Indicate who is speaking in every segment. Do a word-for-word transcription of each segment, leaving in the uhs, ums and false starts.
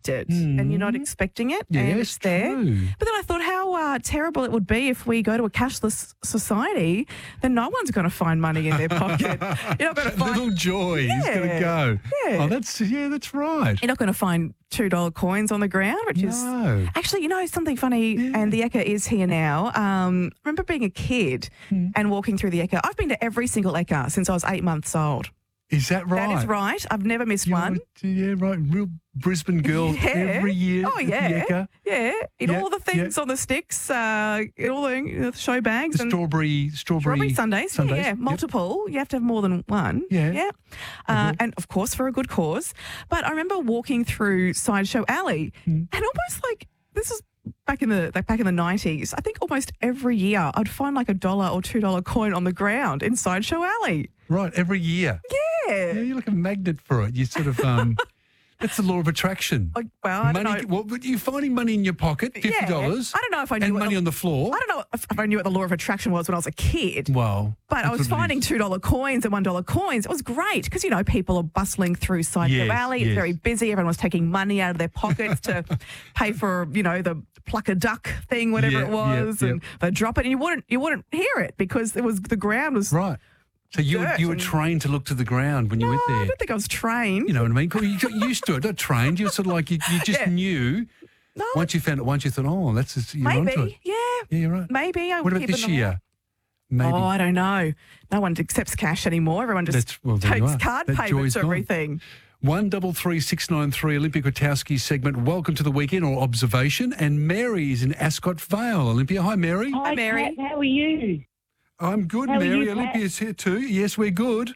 Speaker 1: expect it and you're not expecting it and
Speaker 2: Yes,
Speaker 1: it's there.
Speaker 2: true.
Speaker 1: But then I thought how uh, terrible it would be if we go to a cashless society, then no one's going to find money in their pocket. You're not going to find...
Speaker 2: Little Joy is going to
Speaker 1: Yeah,
Speaker 2: go.
Speaker 1: yeah.
Speaker 2: Oh, that's, yeah, that's right.
Speaker 1: You're not going to find two dollar coins on the ground, which is...
Speaker 2: No.
Speaker 1: Actually, you know, something funny, and the Ekka is here now. Um, I remember being a kid
Speaker 2: Hmm.
Speaker 1: and walking through the Ekka. I've been to every single Ekka since I was eight months old.
Speaker 2: Is that right?
Speaker 1: That is right. I've never missed
Speaker 2: You're
Speaker 1: one.
Speaker 2: a- Yeah, right. Real Brisbane girl
Speaker 1: Yeah.
Speaker 2: every year.
Speaker 1: Oh,
Speaker 2: at the
Speaker 1: yeah.
Speaker 2: Ekka.
Speaker 1: Yeah. In
Speaker 2: Yeah,
Speaker 1: all the things on the sticks, uh, in all the, you know, the show bags.
Speaker 2: The
Speaker 1: and
Speaker 2: strawberry, strawberry,
Speaker 1: Strawberry sundaes,
Speaker 2: sundaes.
Speaker 1: yeah, yeah,
Speaker 2: Yep.
Speaker 1: multiple. You have to have more than one.
Speaker 2: Yeah.
Speaker 1: yeah, uh, and of course for a good cause. But I remember walking through Sideshow Alley,
Speaker 2: Hmm.
Speaker 1: and almost like this is back in the like back in the nineties. I think almost every year I'd find like a dollar or two dollar coin on the ground in Sideshow Alley.
Speaker 2: Right, every year.
Speaker 1: Yeah.
Speaker 2: Yeah, you're like a magnet for it. You sort of, um, that's the law of attraction.
Speaker 1: Like, well, I don't
Speaker 2: money,
Speaker 1: know.
Speaker 2: well, but you're finding money in your pocket, fifty dollars.
Speaker 1: Yeah. I don't know if I knew
Speaker 2: And
Speaker 1: what
Speaker 2: money
Speaker 1: the-
Speaker 2: on the floor.
Speaker 1: I don't know if if I knew what the law of attraction was when I was a kid.
Speaker 2: Well,
Speaker 1: But I
Speaker 2: that's
Speaker 1: was
Speaker 2: what it
Speaker 1: finding
Speaker 2: is.
Speaker 1: two dollar coins and one dollar coins. It was great because, you know, people are bustling through Sideshow
Speaker 2: Yes,
Speaker 1: Alley.
Speaker 2: yes.
Speaker 1: It's very busy. Everyone was taking money out of their pockets to pay for, you know, the pluck a duck thing, whatever
Speaker 2: Yeah,
Speaker 1: it was.
Speaker 2: yeah,
Speaker 1: and they drop it and you wouldn't you wouldn't hear it because it was the ground was...
Speaker 2: Right. So you were,
Speaker 1: dirt
Speaker 2: you were
Speaker 1: and-
Speaker 2: trained to look to the ground when you
Speaker 1: No,
Speaker 2: went
Speaker 1: I
Speaker 2: there.
Speaker 1: don't think I was trained.
Speaker 2: You know what I mean? 'Cause you got used to it. Not trained. You were sort of like, you, you just
Speaker 1: Yeah.
Speaker 2: knew.
Speaker 1: No.
Speaker 2: Once you found it, once you thought, oh, that's just, you're onto it.
Speaker 1: Maybe, yeah.
Speaker 2: Yeah, you're right.
Speaker 1: Maybe. I
Speaker 2: What
Speaker 1: would
Speaker 2: about
Speaker 1: keep
Speaker 2: this
Speaker 1: an eye-
Speaker 2: year? Maybe.
Speaker 1: Oh, I don't know. No one accepts cash anymore. Everyone just
Speaker 2: That's- well, there you
Speaker 1: takes
Speaker 2: are.
Speaker 1: card
Speaker 2: That
Speaker 1: payments
Speaker 2: joy's
Speaker 1: for
Speaker 2: gone.
Speaker 1: everything.
Speaker 2: One double three six nine three Olympia Kwiatkowski segment. Welcome to the weekend or observation. And Mary is in Ascot Vale. Olympia, hi Mary.
Speaker 1: Hi, Mary.
Speaker 3: Kat, how are you?
Speaker 2: I'm good,
Speaker 3: How are
Speaker 2: Mary.
Speaker 3: you, Kat?
Speaker 2: Olympia's here too. Yes, we're good.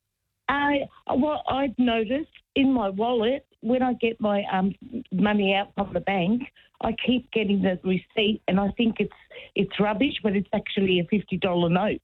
Speaker 3: I what I've noticed in my wallet when I get my um money out from the bank, I keep getting the receipt, and I think it's it's rubbish, but it's actually a fifty dollar note.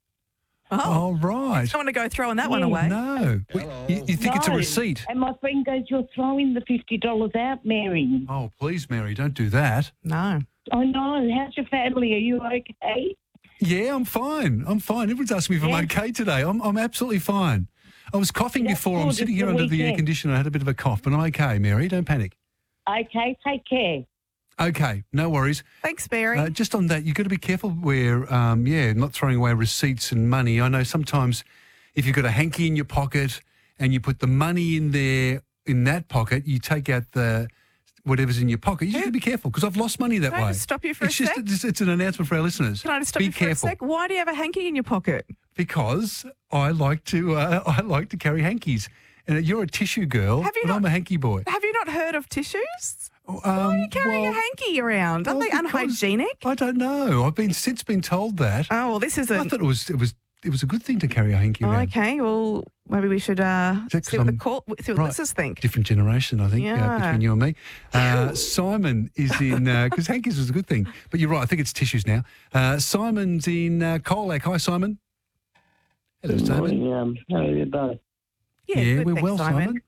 Speaker 1: Oh,
Speaker 2: Oh, right.
Speaker 1: don't want to go throwing that one
Speaker 3: Yeah.
Speaker 1: away.
Speaker 2: No. You, you think it's a
Speaker 3: No.
Speaker 2: receipt?
Speaker 3: And my friend goes, "You're throwing the fifty dollars out, Mary."
Speaker 2: Oh, please, Mary, don't do that.
Speaker 1: No.
Speaker 3: I know. How's your family? Are you okay?
Speaker 2: Yeah, I'm fine. I'm fine. Everyone's asking me if
Speaker 3: Yeah.
Speaker 2: I'm okay today. I'm, I'm absolutely fine. I was coughing
Speaker 3: That's
Speaker 2: before. I'm
Speaker 3: good.
Speaker 2: sitting
Speaker 3: It's
Speaker 2: here
Speaker 3: the
Speaker 2: under the air
Speaker 3: weekend.
Speaker 2: conditioner. I had a bit of a cough, but I'm okay, Mary. Don't panic.
Speaker 3: Okay, take care.
Speaker 2: Okay, no worries.
Speaker 1: Thanks, Mary.
Speaker 2: Uh, just on that, you've got to be careful where, um, yeah, not throwing away receipts and money. I know sometimes if you've got a hanky in your pocket and you put the money in there, in that pocket, you take out the whatever's in your pocket. You just got to be careful because I've lost money that
Speaker 1: Can I
Speaker 2: way.
Speaker 1: just stop you for a
Speaker 2: it's just
Speaker 1: sec?
Speaker 2: It's, it's an announcement for our listeners.
Speaker 1: Can I just stop
Speaker 2: be
Speaker 1: you for
Speaker 2: careful
Speaker 1: a sec? Why do you have a hanky in your pocket?
Speaker 2: because I like to uh, I like to carry hankies. And you're a tissue girl,
Speaker 1: Have you
Speaker 2: but
Speaker 1: not-
Speaker 2: I'm a hanky boy.
Speaker 1: Have you not heard of tissues?
Speaker 2: Um,
Speaker 1: Why are you carrying
Speaker 2: well,
Speaker 1: a hanky around? Aren't
Speaker 2: well,
Speaker 1: they
Speaker 2: because-
Speaker 1: unhygienic?
Speaker 2: I don't know. I've been since been told that.
Speaker 1: Oh, well, this is
Speaker 2: I
Speaker 1: a...
Speaker 2: thought it was it was it was a good thing to carry a hanky
Speaker 1: Oh,
Speaker 2: around.
Speaker 1: okay, well, maybe we should uh,
Speaker 2: Check
Speaker 1: see what the,
Speaker 2: some-
Speaker 1: call, see what
Speaker 2: right.
Speaker 1: listeners think.
Speaker 2: Different generation, I think, uh,
Speaker 1: Yeah.
Speaker 2: between you and me. Uh, Simon is in, because hankies was a good thing. But you're right, I think it's tissues now. Uh, Simon's in uh, Colac. Hi, Simon. Hello,
Speaker 4: Good
Speaker 2: Simon.
Speaker 4: morning. Um, how are you both?
Speaker 1: Yeah,
Speaker 2: Yeah,
Speaker 1: good,
Speaker 2: we're
Speaker 1: thanks,
Speaker 2: well, Simon.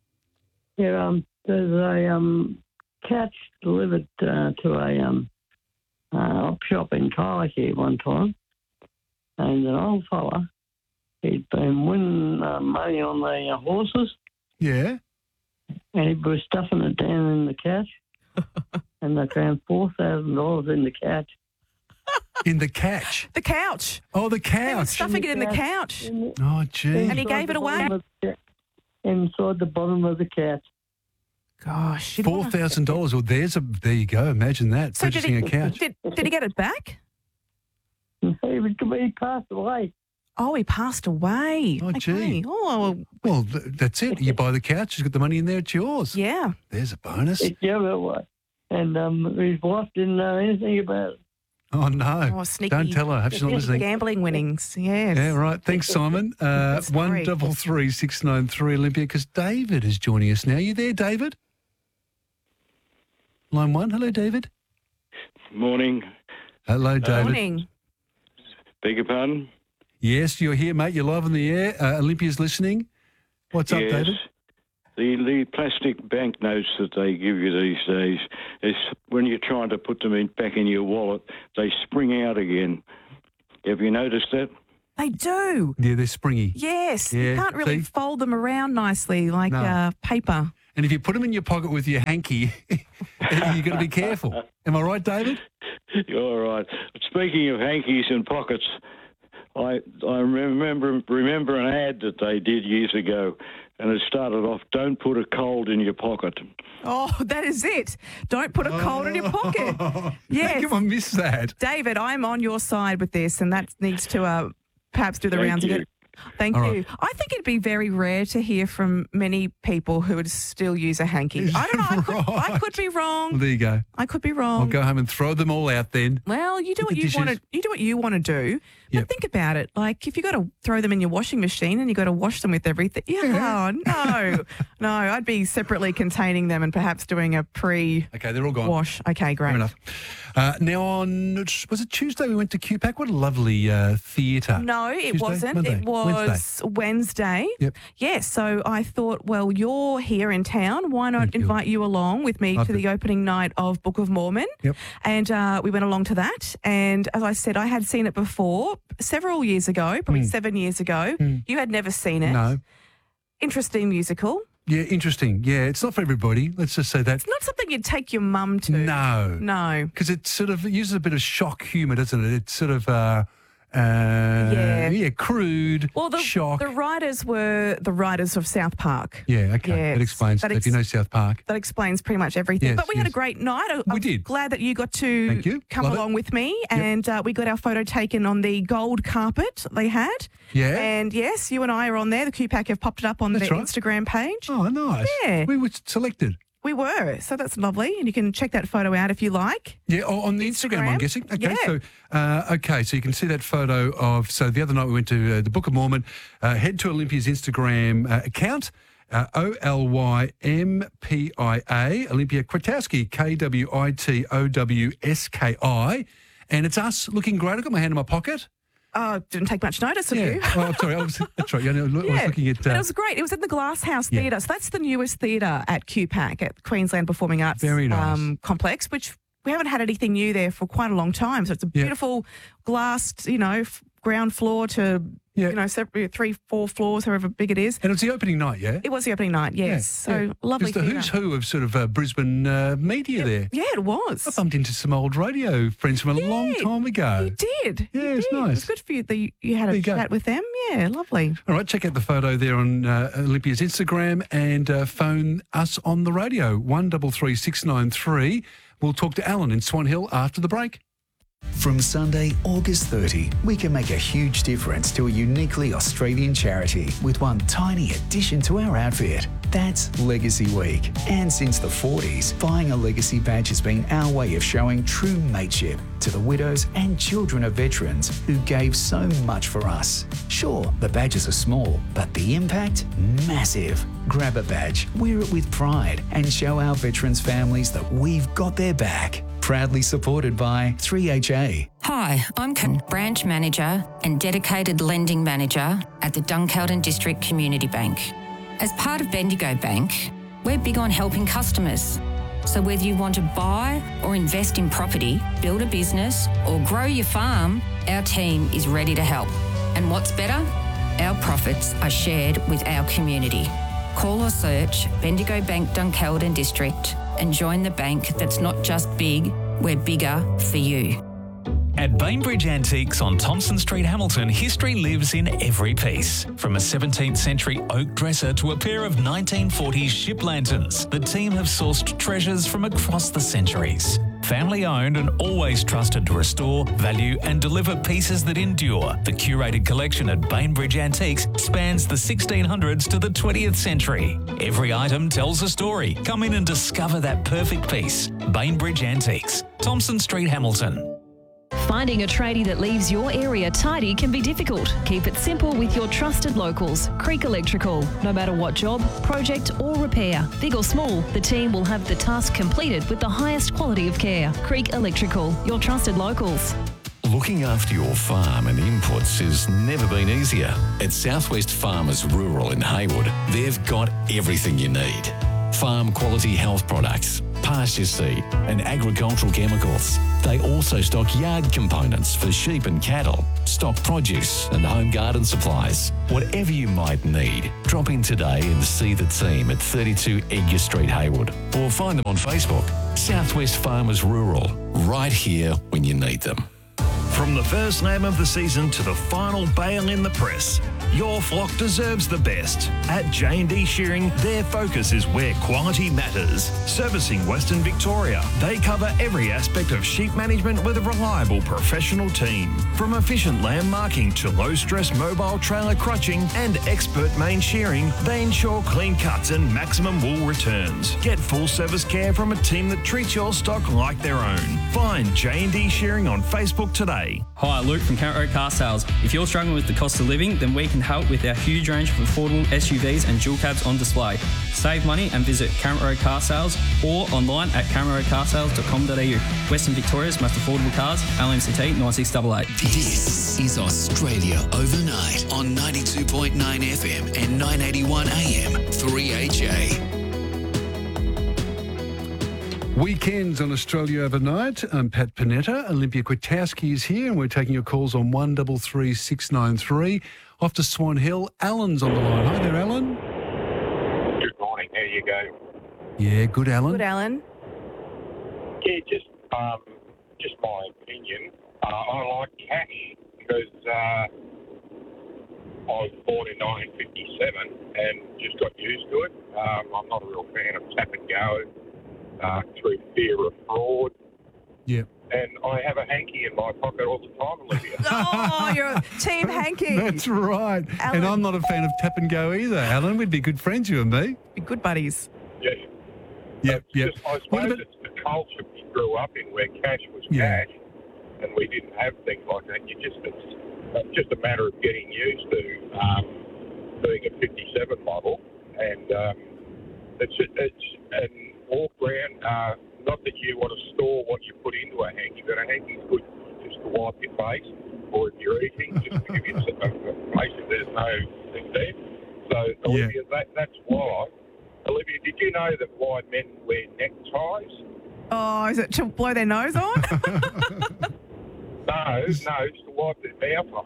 Speaker 4: Yeah, um, there's a um, couch delivered uh, to a um, uh, op shop in Colac here one time, and an old fella, he'd been winning uh, money on the uh, horses,
Speaker 2: Yeah.
Speaker 4: and he was stuffing it down in the couch, and they found four thousand dollars in the couch.
Speaker 2: In the couch.
Speaker 1: The couch.
Speaker 2: Oh, the
Speaker 1: They were
Speaker 2: couch.
Speaker 1: stuffing it in the couch.
Speaker 4: In the-
Speaker 2: Oh, gee.
Speaker 1: And he
Speaker 4: inside
Speaker 1: gave
Speaker 4: the
Speaker 1: it away?
Speaker 4: bottom of the- Inside the bottom of the couch.
Speaker 1: Gosh. you
Speaker 2: Four
Speaker 1: wanna-
Speaker 2: thousand dollars. Well, there's a. There you go. Imagine that.
Speaker 1: So did
Speaker 2: Purchasing
Speaker 1: he,
Speaker 2: a couch.
Speaker 1: did, did he get it back?
Speaker 4: He, was, he passed away.
Speaker 1: Oh, he passed away.
Speaker 2: Oh,
Speaker 1: okay.
Speaker 2: gee.
Speaker 1: Oh,
Speaker 2: Well, th- that's it. You buy the couch. You've got the money in there. It's yours.
Speaker 1: yeah.
Speaker 2: There's a bonus.
Speaker 4: He gave it away. And um, his wife didn't know anything about it.
Speaker 2: Oh no!
Speaker 1: Oh, sneaky.
Speaker 2: Don't tell her. Have she's not
Speaker 1: sneaky
Speaker 2: listening.
Speaker 1: Gambling winnings. Yes.
Speaker 2: Yeah, right. Thanks, Simon. Uh,
Speaker 1: Good story.
Speaker 2: one double three six nine three Olympia. Because David is joining us now. You there, David? Line one. Hello, David.
Speaker 5: Morning.
Speaker 2: Hello, David.
Speaker 1: Morning.
Speaker 5: Beg your pardon?
Speaker 2: Yes, you're here, mate. You're live on the air. Uh, Olympia's listening. What's up,
Speaker 5: yes.
Speaker 2: David?
Speaker 5: The, the plastic banknotes that they give you these days, is when you're trying to put them in, back in your wallet, they spring out again. Have you noticed that?
Speaker 1: They do.
Speaker 2: Yeah, they're springy.
Speaker 1: Yes.
Speaker 2: Yeah,
Speaker 1: You can't really
Speaker 2: see?
Speaker 1: fold them around nicely like
Speaker 2: No.
Speaker 1: uh, paper.
Speaker 2: And if you put them in your pocket with your hanky, you've got to be careful. Am I right, David?
Speaker 5: You're all right. Speaking of hankies and pockets, I I remember remember an ad that they did years ago, and it started off, "Don't put a cold in your pocket."
Speaker 1: Oh, that is it. Don't put a cold in your pocket. Yes.
Speaker 2: How come I missed that?
Speaker 1: David, I'm on your side with this, and that needs to uh, perhaps do the
Speaker 5: Thank
Speaker 1: rounds
Speaker 5: you.
Speaker 1: again. Thank
Speaker 2: All
Speaker 1: you.
Speaker 2: right.
Speaker 1: I think it'd be very rare to hear from many people who would still use a hanky. I don't know. I could, I
Speaker 2: Right.
Speaker 1: could be
Speaker 2: Well,
Speaker 1: wrong.
Speaker 2: there you go.
Speaker 1: I could be
Speaker 2: I'll
Speaker 1: wrong.
Speaker 2: go home and throw them all out then.
Speaker 1: Well, you do
Speaker 2: Put
Speaker 1: what
Speaker 2: the
Speaker 1: you want to.
Speaker 2: dishes-
Speaker 1: You do what you want to do. But
Speaker 2: Yep.
Speaker 1: think about it. Like if you got to throw them in your washing machine and you got to wash them with everything. Yeah, no, no. I'd be separately containing them and perhaps doing a pre-wash.
Speaker 2: Okay, they're all gone.
Speaker 1: Okay, great.
Speaker 2: Fair enough. Uh, now on, was it Tuesday we went to Q PAC? What a lovely uh, theatre.
Speaker 1: No, it
Speaker 2: Tuesday?
Speaker 1: wasn't.
Speaker 2: Monday?
Speaker 1: It was
Speaker 2: Wednesday.
Speaker 1: Wednesday.
Speaker 2: Yep.
Speaker 1: Yes. So I thought, well, you're here in town. Why not
Speaker 2: Thank you.
Speaker 1: invite you along with me
Speaker 2: Love
Speaker 1: to
Speaker 2: it.
Speaker 1: the opening night of Book of Mormon?
Speaker 2: Yep.
Speaker 1: And uh, we went along to that. And as I said, I had seen it before several years ago, probably seven years ago. You had never seen it.
Speaker 2: Hmm. No.
Speaker 1: Interesting musical.
Speaker 2: Yeah, interesting. Yeah, it's not for everybody. Let's just say that.
Speaker 1: Not something you'd take your mum to.
Speaker 2: No.
Speaker 1: No.
Speaker 2: Because it sort of it uses a bit of shock humour, doesn't it? It's sort of, uh, uh,
Speaker 1: Yeah.
Speaker 2: yeah, crude,
Speaker 1: Well, the,
Speaker 2: shock.
Speaker 1: the writers were the writers of South Park.
Speaker 2: yeah, okay.
Speaker 1: Yes,
Speaker 2: that explains
Speaker 1: that
Speaker 2: that if you
Speaker 1: ex-
Speaker 2: know South Park.
Speaker 1: That explains pretty much everything.
Speaker 2: Yes,
Speaker 1: but we had a
Speaker 2: yes.
Speaker 1: great night. I,
Speaker 2: We
Speaker 1: I'm
Speaker 2: did.
Speaker 1: glad that you got to
Speaker 2: Thank you.
Speaker 1: come
Speaker 2: Love it.
Speaker 1: along with me, and uh, we got our photo taken on the gold carpet they had.
Speaker 2: Yeah.
Speaker 1: And yes, you and I are on there. The Q PAC have popped it up on
Speaker 2: That's
Speaker 1: the
Speaker 2: right.
Speaker 1: Instagram page.
Speaker 2: Oh, nice.
Speaker 1: Yeah.
Speaker 2: We were selected.
Speaker 1: We were. So that's lovely. And you can check that photo out if you like.
Speaker 2: Yeah, oh, on the Instagram, I'm
Speaker 1: Instagram?
Speaker 2: guessing. Okay,
Speaker 1: Yeah.
Speaker 2: so uh, okay, so you can see that photo of. So the other night we went to uh, the Book of Mormon. Uh, head to Olympia's Instagram uh, account, uh, O L Y M P I A, Olympia Kwitowski, K W I T O W S K I, and it's us looking great. I've got my hand in my pocket.
Speaker 1: Oh, didn't take much notice of
Speaker 2: Yeah.
Speaker 1: you.
Speaker 2: Oh, sorry, I was, that's right. Yeah, no, I was
Speaker 1: Yeah,
Speaker 2: looking at.
Speaker 1: but
Speaker 2: Uh,
Speaker 1: it was great. It was at the Glass House
Speaker 2: Yeah.
Speaker 1: Theatre. So that's the newest theatre at Q PAC, at Queensland Performing Arts
Speaker 2: Very nice.
Speaker 1: um, Complex, which we haven't had anything new there for quite a long time. So it's a
Speaker 2: Yeah.
Speaker 1: beautiful glassed, you know, f- ground floor to,
Speaker 2: Yeah.
Speaker 1: you know, separate, three, four floors, however big it is.
Speaker 2: and it was the opening night, yeah.
Speaker 1: It was the opening night, yes.
Speaker 2: Yeah,
Speaker 1: so
Speaker 2: yeah.
Speaker 1: lovely
Speaker 2: It's the
Speaker 1: theatre.
Speaker 2: who's who of sort of uh, Brisbane uh, media there.
Speaker 1: Yeah, it was.
Speaker 2: I bumped into some old radio friends from a long
Speaker 1: Yeah,
Speaker 2: time ago.
Speaker 1: You did.
Speaker 2: Yeah,
Speaker 1: You
Speaker 2: it's
Speaker 1: did. It
Speaker 2: nice.
Speaker 1: was good for you that you, you had
Speaker 2: There
Speaker 1: a
Speaker 2: you go.
Speaker 1: chat with them. Yeah, lovely.
Speaker 2: All right, check out the photo there on uh, Olympia's Instagram and uh, phone us on the radio, one three three six nine three. We'll talk to Alan in Swan Hill after the break.
Speaker 6: From Sunday, August thirtieth, we can make a huge difference to a uniquely Australian charity with one tiny addition to our outfit. That's Legacy Week. And since the forties, buying a Legacy badge has been our way of showing true mateship to the widows and children of veterans who gave so much for us. Sure, the badges are small, but the impact, massive. Grab a badge, wear it with pride, and show our veterans' families that we've got their back. Proudly supported by three H A.
Speaker 7: Hi, I'm Karen, Branch Manager and Dedicated Lending Manager at the Dunkeld District Community Bank. As part of Bendigo Bank, we're big on helping customers. So whether you want to buy or invest in property, build a business or grow your farm, our team is ready to help. And what's better? Our profits are shared with our community. Call or search Bendigo Bank Dunkeld District and join the bank that's not just big, we're bigger for you.
Speaker 8: At Bainbridge Antiques on Thompson Street, Hamilton, history lives in every piece. From a seventeenth century oak dresser to a pair of nineteen forties ship lanterns, the team have sourced treasures from across the centuries. Family owned and always trusted to restore, value and deliver pieces that endure. The curated collection at Bainbridge Antiques spans the sixteen hundreds to the twentieth century. Every item tells a story. Come in and discover that perfect piece. Bainbridge Antiques, Thompson Street, Hamilton.
Speaker 9: Finding a tradie that leaves your area tidy can be difficult. Keep it simple with your trusted locals, Creek Electrical. No matter what job, project or repair, big or small, the team will have the task completed with the highest quality of care. Creek Electrical, your trusted locals.
Speaker 10: Looking after your farm and inputs has never been easier. At Southwest Farmers Rural in Haywood, they've got everything you need. farm quality health products, pasture seed and agricultural chemicals. They also stock yard components for sheep and cattle, stock produce and home garden supplies. Whatever you might need, drop in today and see the team at thirty-two Edgar Street, Hayward, or find them on Facebook. Southwest Farmers Rural, right here when you need them.
Speaker 11: From the first lamb of the season to the final bale in the press, your flock deserves the best. At J and D Shearing, their focus is where quality matters. Servicing Western Victoria, they cover every aspect of sheep management with a reliable professional team. From efficient lamb marking to low-stress mobile trailer crutching and expert main shearing, they ensure clean cuts and maximum wool returns. Get full service care from a team that treats your stock like their own. Find J and D Shearing on Facebook today.
Speaker 12: Hi, Luke from Current Road Car Sales. If you're struggling with the cost of living, then we can help with our huge range of affordable S U Vs and dual cabs on display. Save money and visit Current Road Car Sales or online at current road car sales dot com dot a u. Western Victoria's most affordable cars, L M C T nine six eight eight.
Speaker 13: This is Australia Overnight on ninety-two point nine F M and nine eighty-one A M three H A.
Speaker 2: Weekends on Australia Overnight. I'm Pat Panetta. Olympia Kwiatkowski is here and we're taking your calls on one three three six nine three. Off to Swan Hill. Alan's on the line. Hi there, Alan.
Speaker 14: Good morning. How you go?
Speaker 2: Yeah, good, Alan.
Speaker 1: Good, Alan.
Speaker 14: Yeah, just um, just my opinion. Uh, I like cash because uh, I was born in nineteen fifty-seven and just got used to it. Um, I'm not a real fan of tap and go. Uh, through fear of fraud.
Speaker 2: Yeah.
Speaker 14: And I have a hanky in my pocket all the time, Olivia.
Speaker 1: Oh, you're a team hanky.
Speaker 2: That's right.
Speaker 1: Alan.
Speaker 2: And I'm not a fan of tap and go either, Alan. We'd be good friends, you and me.
Speaker 1: Be good buddies.
Speaker 14: Yeah.
Speaker 2: Yep, yep.
Speaker 14: Just, I suppose
Speaker 2: about-
Speaker 14: it's the culture we grew up in where cash was
Speaker 2: Yeah.
Speaker 14: cash and we didn't have things like that. You just It's, it's just a matter of getting used to um, doing a fifty-seven model and um, it's, it's and walk around, uh, not that you want to store what you put into a hanky, but a hanky's good just to wipe your face, or if you're eating, just to give you some information there's no thing there. So, Olivia, that, that's why. Olivia, did you know that why men wear neckties?
Speaker 1: Oh, is it to blow their nose on?
Speaker 14: No, no, it's to wipe their mouth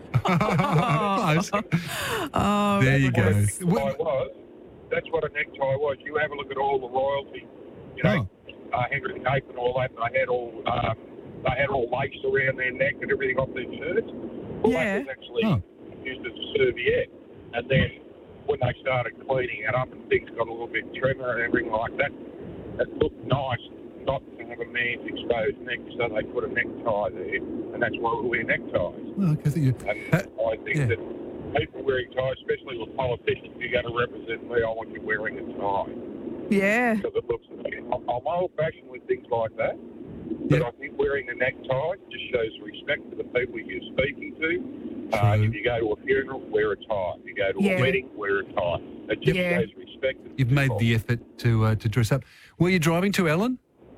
Speaker 14: off.
Speaker 1: Oh,
Speaker 2: there you go.
Speaker 14: What a necktie was. That's what a necktie was. You have a look at all the royalty, you know,
Speaker 2: Oh.
Speaker 14: uh, Henry the Eighth and all that, and they had all um, they had all lace around their neck and everything off their shirts. Well,
Speaker 1: Yeah.
Speaker 14: that was actually
Speaker 2: Oh.
Speaker 14: used as a serviette. And then when they started cleaning it up and things got a little bit trimmer and everything like that, it looked nice not to have a man's exposed neck, so they put a necktie there, and that's why we wear neckties.
Speaker 2: Oh, okay, you,
Speaker 14: And
Speaker 2: uh,
Speaker 14: I think
Speaker 2: yeah.
Speaker 14: that people wearing ties, especially with politicians, if you're going to represent me, I want you wearing a tie.
Speaker 1: Yeah.
Speaker 14: Because it looks, I'm old-fashioned with things like that, but
Speaker 2: Yeah.
Speaker 14: I think wearing a necktie just shows respect to the people you're speaking to. Uh,
Speaker 2: True.
Speaker 14: if you go to a funeral, wear a tie. If you go to
Speaker 1: Yeah.
Speaker 14: a wedding, wear a tie. It just
Speaker 1: Yeah.
Speaker 14: shows respect to the
Speaker 2: You've made
Speaker 14: people.
Speaker 2: the effort to uh, to dress up. Where are you driving to, Alan?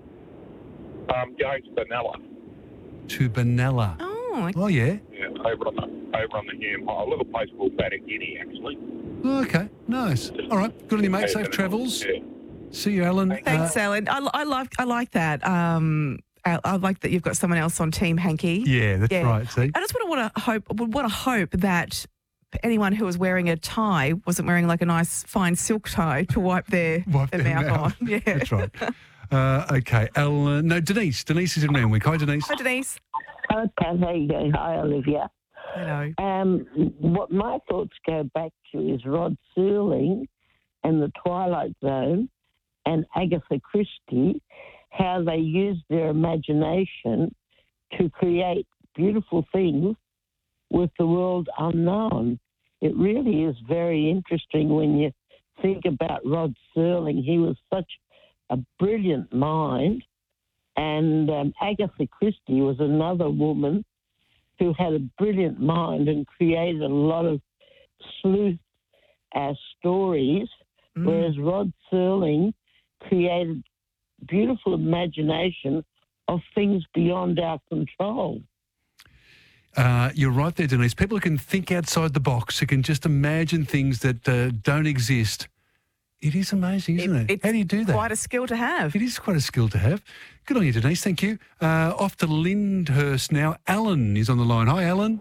Speaker 14: Um, going to Benalla.
Speaker 2: To Benalla.
Speaker 1: Oh,
Speaker 2: Oh, yeah.
Speaker 14: Yeah, over on the over on the Hume High, a little place called Bataguinea, actually.
Speaker 2: Oh, okay, nice. All right, good on you, mate. Safe travels.
Speaker 14: Yeah.
Speaker 2: See you, Alan.
Speaker 1: thanks,
Speaker 2: Uh,
Speaker 1: Alan. I, I like I like that. Um, I, I like that you've got someone else on Team Hanky.
Speaker 2: yeah, that's
Speaker 1: Yeah.
Speaker 2: right. See,
Speaker 1: I just want to hope would want to hope that anyone who was wearing a tie wasn't wearing like a nice fine silk tie to wipe their,
Speaker 2: Wipe
Speaker 1: their,
Speaker 2: their
Speaker 1: mouth,
Speaker 2: mouth.
Speaker 1: on. Yeah,
Speaker 2: that's right. Uh, okay, Alan. No, Denise. Denise is in Randwick. Hi, Denise.
Speaker 1: Hi, Denise.
Speaker 4: Hi, Pat. How you going? Hi, Olivia.
Speaker 1: Hello.
Speaker 4: Um, what my thoughts go back to is Rod Serling and the Twilight Zone and Agatha Christie, how they used their imagination to create beautiful things with the world unknown. It really is very interesting when you think about Rod Serling. He was such a brilliant mind. And um, Agatha Christie was another woman who had a brilliant mind and created a lot of sleuth uh, stories,
Speaker 1: Mm.
Speaker 4: whereas Rod Serling created beautiful imagination of things beyond our control.
Speaker 2: Uh, you're right there, Denise. People who can think outside the box, who can just imagine things that uh, don't exist. It is amazing, isn't it?
Speaker 1: It's
Speaker 2: How do you do that?
Speaker 1: quite a skill to have.
Speaker 2: It is quite a skill to have. Good on you, Denise. Thank you. Uh, off to Lyndhurst now. Alan is on the line. Hi, Alan.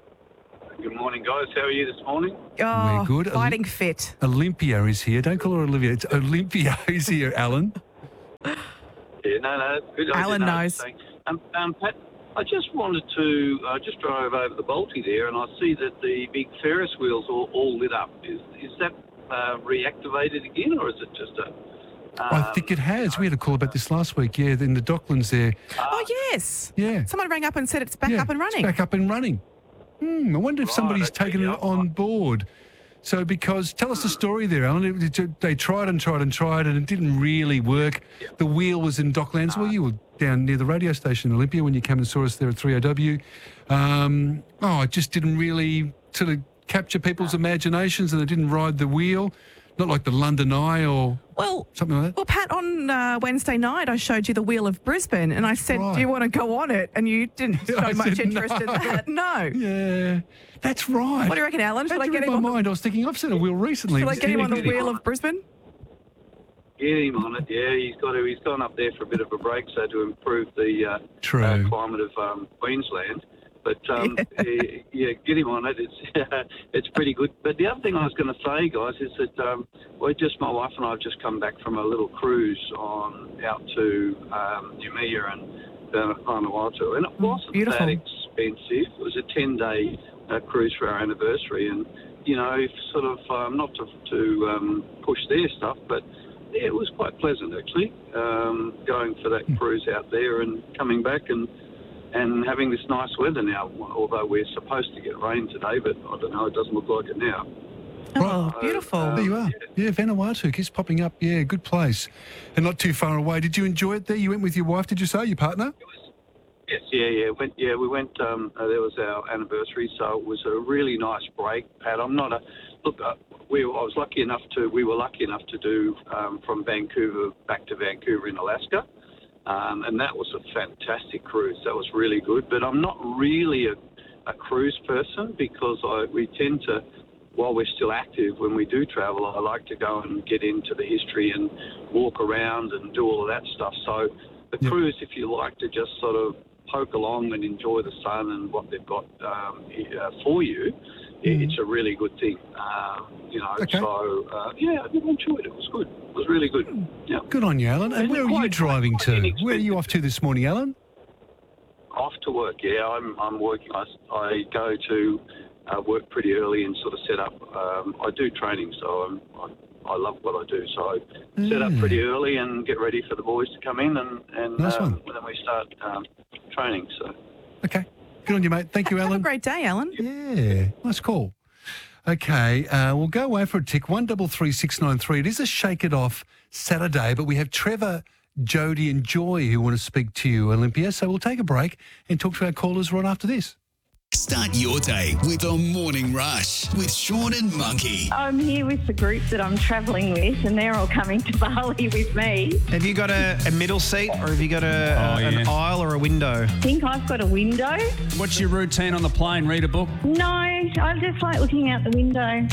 Speaker 15: Good morning, guys. How are you this morning?
Speaker 1: Oh,
Speaker 2: We're good.
Speaker 1: fighting fit.
Speaker 2: Olympia is here. Don't call her Olivia. It's Olympia who's here, Alan.
Speaker 15: Yeah, no, no, it's good. I
Speaker 1: Alan
Speaker 15: didn't know
Speaker 1: knows.
Speaker 15: what you're saying. Um, um, Pat, I just wanted to, I just drove over the Balti there and I see that the big Ferris wheels are all lit up. Is, is that uh, reactivated again or is it just a... Um,
Speaker 2: I think it has. We had a call about this last week. Yeah, in the Docklands there.
Speaker 1: Oh, yes.
Speaker 2: Yeah.
Speaker 1: Someone rang up and said it's back
Speaker 2: Yeah,
Speaker 1: up and running.
Speaker 2: It's back up and running. Hmm, I wonder if
Speaker 15: Right,
Speaker 2: somebody's
Speaker 15: okay,
Speaker 2: taken
Speaker 15: yeah.
Speaker 2: it on board. So, because tell us the story there, Alan. It- it- They tried and tried and tried, and it didn't really work. The wheel was in Docklands. Well, you were down near the radio station in Olympia when you came and saw us there at three O W. Um, oh, it just didn't really sort of capture people's imaginations, and it didn't ride the wheel. Not like the London Eye or
Speaker 1: Well,
Speaker 2: something like that.
Speaker 1: well, Pat, on uh, Wednesday night, I showed you the Wheel of Brisbane, and I said,
Speaker 2: right.
Speaker 1: "Do you want to go on it?" And you didn't show
Speaker 2: I
Speaker 1: much
Speaker 2: said
Speaker 1: interest in
Speaker 2: no.
Speaker 1: that. No.
Speaker 2: Yeah, that's right.
Speaker 1: What do you reckon, Alan? Should
Speaker 2: That
Speaker 1: I
Speaker 2: drew
Speaker 1: get him
Speaker 2: my
Speaker 1: on the,
Speaker 2: mind. I was thinking I've seen a wheel recently.
Speaker 1: should I get him on the
Speaker 15: Get him
Speaker 1: Wheel
Speaker 15: on
Speaker 1: of Brisbane?
Speaker 15: Get him on it, yeah. He's got to. He's gone up there for a bit of a break, so to improve the uh,
Speaker 2: True.
Speaker 15: uh, climate of um, Queensland. But um, yeah. yeah, get him on it. It's it's pretty good. But the other thing I was going to say, guys, is that um, we just my wife and I have just come back from a little cruise on out to um, Noumea and down at Vanuatu, and it wasn't
Speaker 1: Beautiful.
Speaker 15: that expensive. It was a ten day uh, cruise for our anniversary, and you know, sort of um, not to, to um, push their stuff, but yeah, it was quite pleasant actually, um, going for that cruise out there and coming back and and having this nice weather now. Although we're supposed to get rain today, but I don't know, it doesn't look like it now.
Speaker 1: Oh, beautiful.
Speaker 15: Uh,
Speaker 2: There you are. Yeah, Vanuatu keeps popping up. Yeah, good place. And not too far away. Did you enjoy it there? You went with your wife, did you say, your partner?
Speaker 15: Yes, yeah, yeah. Went, yeah, we went. Um, uh, there was our anniversary, so it was a really nice break. Pat, I'm not a look. Uh, we, I was lucky enough to. We were lucky enough to do um, from Vancouver back to Vancouver in Alaska, um, and that was a fantastic cruise. That was really good. But I'm not really a, a cruise person because I, we tend to. While we're still active, when we do travel, I like to go and get into the history and walk around and do all of that stuff. So the
Speaker 2: Yep.
Speaker 15: cruise, if you like to just sort of poke along and enjoy the sun and what they've got um, uh, for you,
Speaker 2: Mm.
Speaker 15: it's a really good thing. Um, you know,
Speaker 2: Okay.
Speaker 15: so uh, yeah, I enjoyed it. It was good. It was really good. Yeah.
Speaker 2: Good on you, Alan. And
Speaker 15: And
Speaker 2: where are you
Speaker 15: quite-
Speaker 2: driving
Speaker 15: quite
Speaker 2: to?
Speaker 15: inexpensive.
Speaker 2: Where are you off to this morning, Alan?
Speaker 15: Off to work, yeah. I'm I'm working. I, I go to uh, work pretty early and sort of set up. Um, I do training, so I'm, I I love what I do. So I set up
Speaker 2: Mm.
Speaker 15: pretty early and get ready for the boys to come in, and and
Speaker 2: Nice
Speaker 15: um,
Speaker 2: one.
Speaker 15: then we start um, training. So
Speaker 2: Okay. Good on you, mate. Thank you,
Speaker 1: Have a
Speaker 2: Alan.
Speaker 1: great day, Alan.
Speaker 2: Yeah, nice call. Okay, uh, we'll go away for a tick. One double three six nine three. It is a Shake It Off Saturday, but we have Trevor, Jody, and Joy who want to speak to you, Olympia. So we'll take a break and talk to our callers right after this.
Speaker 13: Start your day with the Morning Rush with Sean and Monkey.
Speaker 16: I'm here with the group that I'm travelling with, and they're all coming to Bali with me.
Speaker 17: Have you got a, a middle seat or have you got a,
Speaker 12: Oh,
Speaker 17: a- an
Speaker 12: yeah.
Speaker 17: aisle or a window?
Speaker 16: I think I've got a window.
Speaker 12: What's your routine on the plane? Read a book?
Speaker 16: No, I just like looking out the window.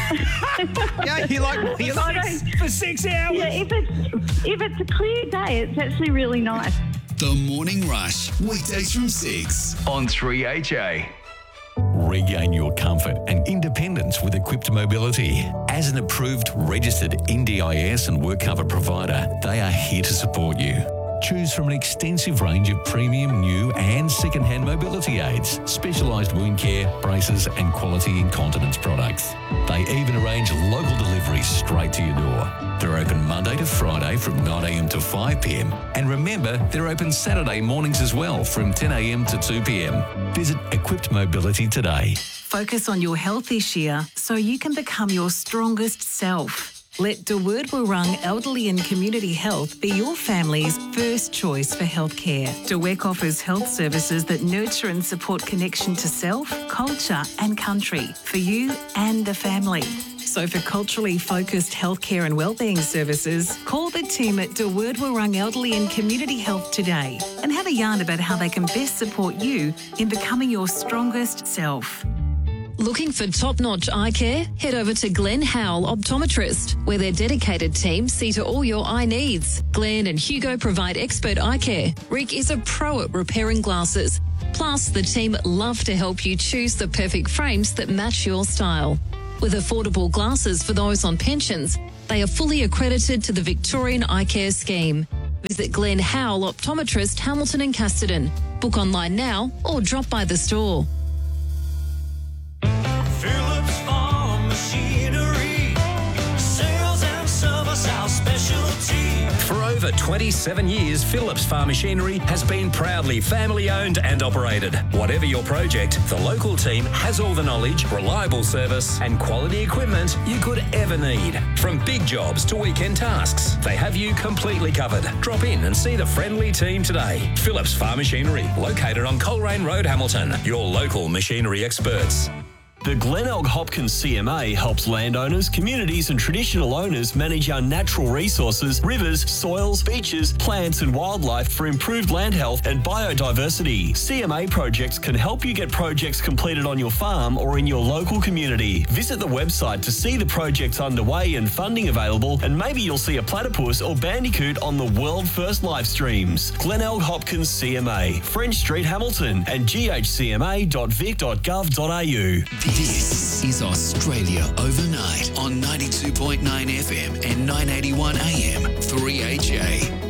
Speaker 17: Yeah, you like you
Speaker 16: I
Speaker 17: like
Speaker 16: don't-
Speaker 12: For six hours?
Speaker 16: Yeah, if it's if it's a clear day, it's actually really nice.
Speaker 13: The Morning Rush, weekdays from six on three H A.
Speaker 10: Regain your comfort and independence with Equipped Mobility. As an approved, registered N D I S and work cover provider, they are here to support you. Choose from an extensive range of premium, new and second-hand mobility aids, specialised wound care, braces and quality incontinence products. They even arrange local deliveries straight to your door. They're open Monday to Friday from nine a m to five p m. And remember, they're open Saturday mornings as well from ten a m to two p m. Visit Equipped Mobility today.
Speaker 18: Focus on your health this year so you can become your strongest self. Let De Word Wurrung Elderly and Community Health be your family's first choice for healthcare. De Wek offers health services that nurture and support connection to self, culture and country for you and the family. So for culturally focused healthcare and wellbeing services, call the team at De Word Wurrung Elderly and Community Health today and have a yarn about how they can best support you in becoming your strongest self.
Speaker 9: Looking for top-notch eye care? Head over to Glenn Howell Optometrist, where their dedicated team see to all your eye needs. Glenn and Hugo provide expert eye care. Rick is a pro at repairing glasses. Plus, the team love to help you choose the perfect frames that match your style. With affordable glasses for those on pensions, they are fully accredited to the Victorian Eye Care Scheme. Visit Glenn Howell Optometrist, Hamilton and Casterton. Book online now or drop by the store.
Speaker 19: Phillips Farm Machinery, sales and service our specialty.
Speaker 20: For over twenty-seven years, Phillips Farm Machinery has been proudly family-owned and operated. Whatever your project, the local team has all the knowledge, reliable service and quality equipment you could ever need. From big jobs to weekend tasks, they have you completely covered. Drop in and see the friendly team today. Phillips Farm Machinery, located on Coleraine Road, Hamilton. Your local machinery experts.
Speaker 21: The Glenelg Hopkins C M A helps landowners, communities and traditional owners manage our natural resources, rivers, soils, beaches, plants and wildlife for improved land health and biodiversity. C M A projects can help you get projects completed on your farm or in your local community. Visit the website to see the projects underway and funding available, and maybe you'll see a platypus or bandicoot on the world first live streams. Glenelg Hopkins C M A, French Street, Hamilton, and g h c m a dot vic dot gov dot a u.
Speaker 13: This is Australia Overnight on ninety-two point nine F M and nine eighty-one A M three H A.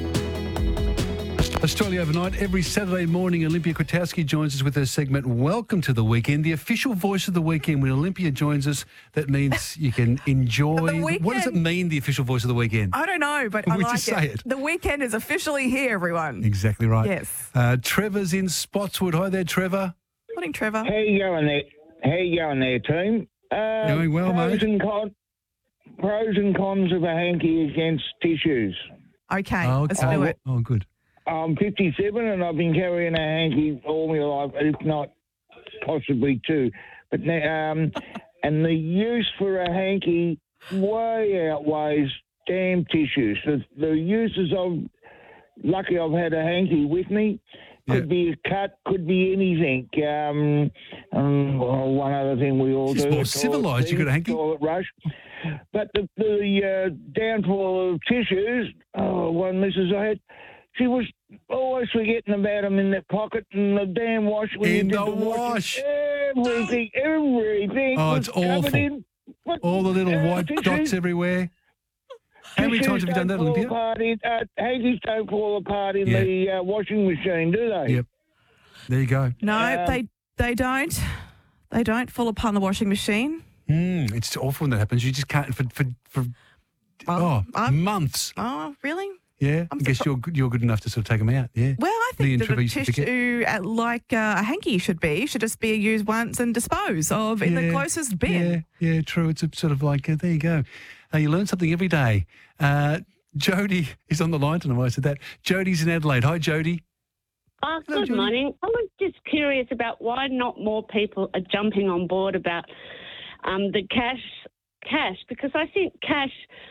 Speaker 2: Australia Overnight, every Saturday morning, Olympia Kwiatkowski joins us with her segment, Welcome to the Weekend, the official voice of the weekend. When Olympia joins us, that means you can enjoy... What does it mean, the official voice of the weekend?
Speaker 1: I don't know, but I
Speaker 2: We
Speaker 1: like
Speaker 2: just say it.
Speaker 1: The weekend is officially here, everyone.
Speaker 2: Exactly right.
Speaker 1: Yes.
Speaker 2: Uh, Trevor's in Spotswood. Hi there, Trevor.
Speaker 1: Morning, Trevor.
Speaker 22: How you going there? How you going there, team? Uh,
Speaker 2: Going well,
Speaker 22: pros
Speaker 2: mate.
Speaker 22: And con- pros and cons of a hanky against tissues.
Speaker 1: Okay,
Speaker 2: Oh,
Speaker 1: let's
Speaker 2: okay.
Speaker 1: do it.
Speaker 2: Oh, good.
Speaker 22: I'm fifty-seven and I've been carrying a hanky all my life, if not possibly two. But now, um, and the use for a hanky way outweighs damn tissues. The, the uses of, lucky I've had a hanky with me. Could be a cut, could be anything. Um, um, well, one other thing we all
Speaker 2: This
Speaker 22: do.
Speaker 2: is more
Speaker 22: toilet
Speaker 2: civilised. You got a hanky?
Speaker 22: Toilet rush. But the, the uh, downfall of tissues, oh, one missus I had, she was always forgetting about them in that pocket and the damn wash. When
Speaker 2: In
Speaker 22: you did
Speaker 2: the
Speaker 22: the
Speaker 2: wash.
Speaker 22: Everything, everything
Speaker 2: Oh,
Speaker 22: was
Speaker 2: it's
Speaker 22: covered
Speaker 2: awful.
Speaker 22: in. What,
Speaker 2: All the little
Speaker 22: uh,
Speaker 2: white
Speaker 22: tissues-
Speaker 2: dots everywhere. How many
Speaker 22: tissues
Speaker 2: times have you done that,
Speaker 22: don't fall
Speaker 2: Olympia?
Speaker 22: apart in- Uh, hankies don't fall apart in
Speaker 2: Yeah.
Speaker 22: the uh, washing machine, do they?
Speaker 2: Yep. There you go.
Speaker 1: No,
Speaker 22: Um,
Speaker 1: they they don't. They don't fall apart in the washing machine.
Speaker 2: Mm, it's awful when that happens. You just can't, for, for, for oh, months.
Speaker 1: Oh, really?
Speaker 2: Yeah, i guess you're good, you're good enough to sort of take them out. Yeah.
Speaker 1: Well, I
Speaker 2: Me
Speaker 1: think
Speaker 2: and
Speaker 1: that
Speaker 2: Trevor
Speaker 1: the
Speaker 2: used to forget.
Speaker 1: tissue, uh, like uh, a hanky should be, should just be used once and disposed of in the
Speaker 2: Yeah,
Speaker 1: closest bin.
Speaker 2: Yeah, yeah, true. It's a sort of like, uh, there you go. Uh, you learn something every day. Uh, Jody is on the line tonight. I said that. Jody's in Adelaide. Hi, Jody.
Speaker 23: Oh,
Speaker 2: Hello,
Speaker 23: good
Speaker 2: Jody.
Speaker 23: morning. I was just curious about why not more people are jumping on board about um, the cash, cash, because I think cash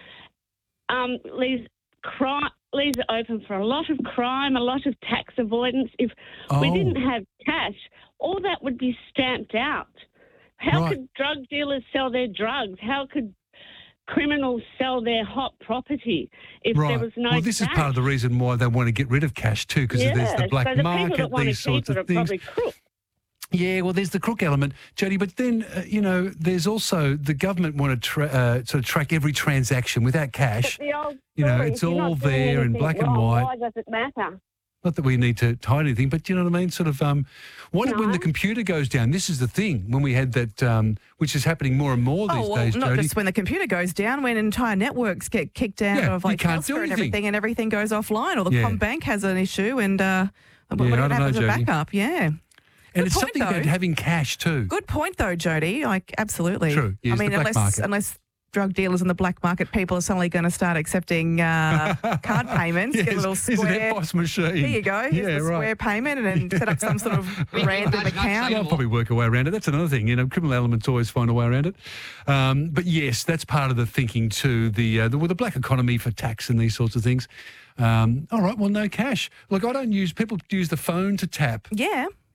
Speaker 23: um, leaves crime, leaves it open for a lot of crime, a lot of tax avoidance. If we
Speaker 2: Oh.
Speaker 23: didn't have cash, all that would be stamped out. How
Speaker 2: Right.
Speaker 23: could drug dealers sell their drugs? How could criminals sell their hot property if
Speaker 2: right.
Speaker 23: there was no
Speaker 2: well, this
Speaker 23: cash?
Speaker 2: is part of the reason why they want to get rid of cash too, because there's the
Speaker 23: Yes,
Speaker 2: black
Speaker 23: so the
Speaker 2: market,
Speaker 23: people that want
Speaker 2: these
Speaker 23: to keep
Speaker 2: sorts
Speaker 23: it
Speaker 2: of
Speaker 23: are
Speaker 2: things.
Speaker 23: probably crooks.
Speaker 2: Yeah, well, there's the crook element, Jody, but then, uh, you know, there's also the government want to tra- uh, sort of track every transaction without cash.
Speaker 23: But the old
Speaker 2: You know,
Speaker 23: story,
Speaker 2: it's
Speaker 23: if you're
Speaker 2: all
Speaker 23: not doing
Speaker 2: there in
Speaker 23: anything
Speaker 2: black and
Speaker 23: wrong,
Speaker 2: white.
Speaker 23: Why does it matter?
Speaker 2: Not that we need to hide anything, but you know what I mean? Sort of, um, what when
Speaker 23: No.
Speaker 2: the computer goes down? This is the thing, when we had that, um, which is happening more and more these
Speaker 1: Oh, well,
Speaker 2: days,
Speaker 1: not
Speaker 2: Jody.
Speaker 1: just when the computer goes down, when entire networks get kicked out
Speaker 2: Yeah,
Speaker 1: of
Speaker 2: you
Speaker 1: like
Speaker 2: can't do
Speaker 1: Telstra and
Speaker 2: anything.
Speaker 1: everything, and everything goes offline, or the
Speaker 2: Yeah.
Speaker 1: Combank has an issue, and uh, what,
Speaker 2: Yeah, I
Speaker 1: what
Speaker 2: don't know,
Speaker 1: happens to
Speaker 2: Jody.
Speaker 1: backup? Yeah.
Speaker 2: And
Speaker 1: Good
Speaker 2: it's
Speaker 1: point,
Speaker 2: something about
Speaker 1: though.
Speaker 2: having cash too.
Speaker 1: Good point, though, Jody. Like, absolutely.
Speaker 2: True. Yes,
Speaker 1: I mean,
Speaker 2: the black
Speaker 1: unless
Speaker 2: market.
Speaker 1: unless drug dealers and the black market people are suddenly going to start accepting uh, card payments, get a
Speaker 2: Yes,
Speaker 1: little
Speaker 2: here's an
Speaker 1: square.
Speaker 2: EFTPOS machine.
Speaker 1: Here you go. Here's
Speaker 2: Yeah,
Speaker 1: the
Speaker 2: right.
Speaker 1: square payment, and then set up some sort of random account.
Speaker 2: I'll probably work a way around it. That's another thing. You know, criminal elements always find a way around it. Um, but yes, that's part of the thinking too. The, uh, the with the black economy for tax and these sorts of things. Um, all right. Well, no cash. Look, I don't use. People use the phone to tap.
Speaker 1: Yeah.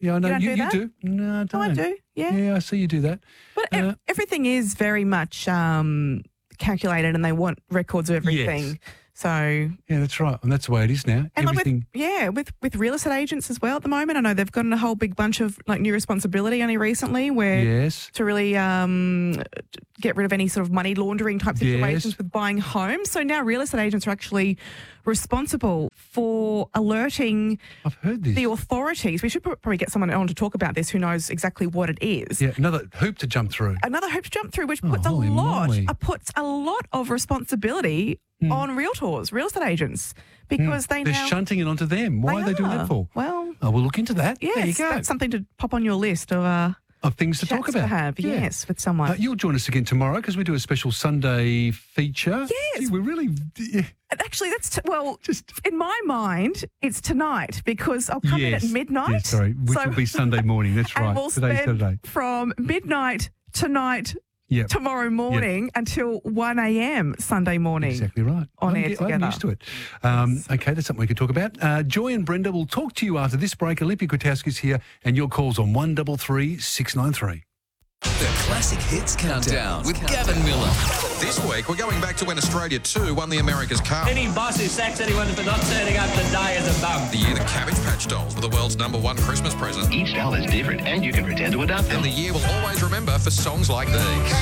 Speaker 2: Yeah, I know.
Speaker 1: don't
Speaker 2: You,
Speaker 1: do
Speaker 2: you
Speaker 1: that?
Speaker 2: do. No, I don't.
Speaker 1: Oh, I do, yeah.
Speaker 2: Yeah, I see you do that.
Speaker 1: But ev- everything is very much um, calculated, and they want records of everything.
Speaker 2: Yes.
Speaker 1: So
Speaker 2: Yeah, that's right. And that's the way it is now.
Speaker 1: And like with,
Speaker 2: Everything.
Speaker 1: yeah, with, with real estate agents as well at the moment. I know they've gotten a whole big bunch of like new responsibility only recently where
Speaker 2: Yes.
Speaker 1: to really um, get rid of any sort of money laundering type situations
Speaker 2: Yes.
Speaker 1: with buying homes. So now real estate agents are actually responsible for alerting
Speaker 2: I've heard this.
Speaker 1: the authorities. We should pro- probably get someone on to talk about this who knows exactly what it is.
Speaker 2: Yeah, another hoop to jump through.
Speaker 1: Another hoop to jump through, which
Speaker 2: Oh,
Speaker 1: puts a
Speaker 2: holy
Speaker 1: lot,
Speaker 2: moly.
Speaker 1: uh, puts a lot of responsibility
Speaker 2: Hmm.
Speaker 1: on realtors, real estate agents, because they
Speaker 2: They're
Speaker 1: now
Speaker 2: shunting it onto them. Why
Speaker 1: They
Speaker 2: are they doing
Speaker 1: are.
Speaker 2: that for?
Speaker 1: Well,
Speaker 2: Oh, we'll look into that.
Speaker 1: yes,
Speaker 2: there you go.
Speaker 1: that's something to pop on your list of uh,
Speaker 2: Of things to talk
Speaker 1: chats
Speaker 2: about.
Speaker 1: to have.
Speaker 2: Yeah.
Speaker 1: Yes, with someone.
Speaker 2: Uh, you'll join us again tomorrow because we do a special Sunday feature.
Speaker 1: Yes.
Speaker 2: Gee, we're really. Yeah.
Speaker 1: Actually, that's t- well. Just in my mind, it's tonight because I'll come in
Speaker 2: Yes.
Speaker 1: at midnight.
Speaker 2: Yes, sorry, which
Speaker 1: So-
Speaker 2: will be Sunday morning. That's right.
Speaker 1: And we'll
Speaker 2: Today's
Speaker 1: spend
Speaker 2: Saturday.
Speaker 1: from midnight tonight.
Speaker 2: Yep.
Speaker 1: Tomorrow morning until one a.m. Sunday morning.
Speaker 2: Exactly right.
Speaker 1: On
Speaker 2: I'm,
Speaker 1: air
Speaker 2: get-
Speaker 1: together.
Speaker 2: I'm used to it. Um, okay, that's something we could talk about. Uh, Joy and Brenda will talk to you after this break. Olympia Kwiatkowski's here, and your calls on one three three, six nine three.
Speaker 13: The Classic Hits Countdown with Gavin Miller.
Speaker 3: This week, we're going back to when Australia two won the America's Cup.
Speaker 5: Any boss who sacks anyone for not turning up today is a bum.
Speaker 3: The year the Cabbage Patch Dolls were the world's number one Christmas present.
Speaker 6: Each doll is different, and you can pretend to adopt them.
Speaker 3: And the year we'll always remember for songs like these.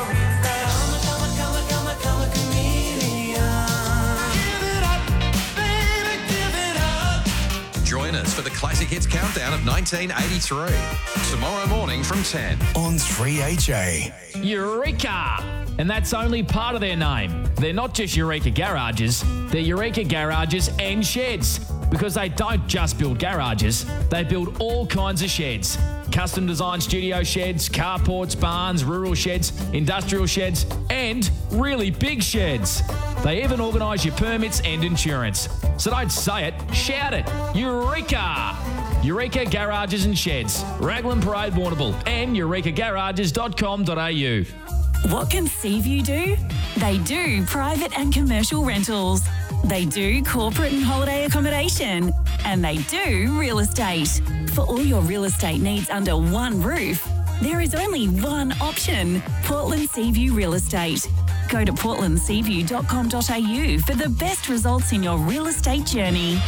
Speaker 3: Join us for the Classic Hits Countdown of nineteen eighty-three. Tomorrow morning from ten.
Speaker 13: On three H A.
Speaker 24: Eureka! And that's only part of their name. They're not just Eureka Garages, they're Eureka Garages and Sheds. Because they don't just build garages, they build all kinds of sheds. Custom designed studio sheds, carports, barns, rural sheds, industrial sheds, and really big sheds. They even organise your permits and insurance. So don't say it, shout it. Eureka! Eureka Garages and Sheds, Raglan Parade, Warrnambool, and eureka garages dot com dot a u.
Speaker 25: What can Seaview do? They do private and commercial rentals. They do corporate and holiday accommodation. And they do real estate. For all your real estate needs under one roof, there is only one option, Portland Seaview Real Estate. Go to portland seaview dot com dot a u for the best results in your real estate journey.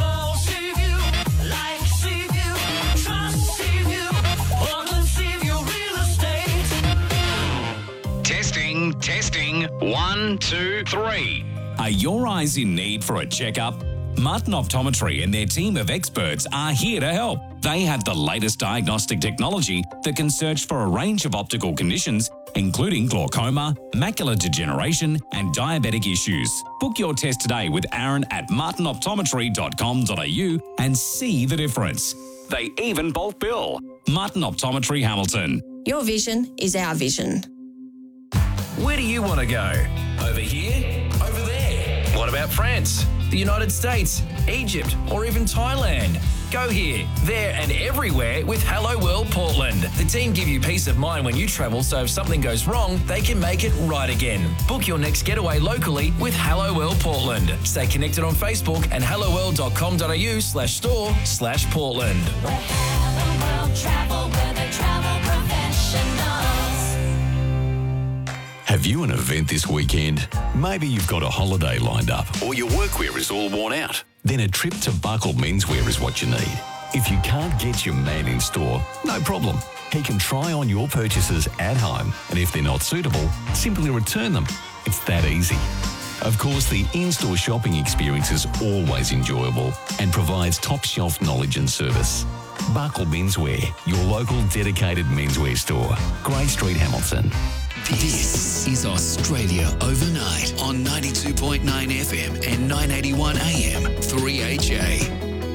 Speaker 6: Testing, testing. One, two, three.
Speaker 8: Are your eyes in need for a checkup? Martin Optometry and their team of experts are here to help. They have the latest diagnostic technology that can search for a range of optical conditions, including glaucoma, macular degeneration, and diabetic issues. Book your test today with Aaron at martin optometry dot com dot a u and see the difference. They even bulk bill. Martin Optometry Hamilton.
Speaker 26: Your vision is our vision.
Speaker 20: Where do you want to go? Over here? Over there? What about France, the United States, Egypt, or even Thailand? Go here, there, and everywhere with Hello World Portland. The team give you peace of mind when you travel, so if something goes wrong, they can make it right again. Book your next getaway locally with Hello World Portland. Stay connected on Facebook and hello world dot com dot a u slash store slash Portland.
Speaker 19: Travel where they travel professionals.
Speaker 10: Have you an event this weekend? Maybe you've got a holiday lined up or your workwear is all worn out. Then a trip to Buckle Menswear is what you need. If you can't get your man in store, no problem. He can try on your purchases at home, and if they're not suitable, simply return them. It's that easy. Of course, the in-store shopping experience is always enjoyable and provides top-shelf knowledge and service. Buckle Menswear, your local dedicated menswear store. Grey Street, Hamilton.
Speaker 13: This is Australia Overnight on ninety-two point nine F M and nine eighty-one A M three H A.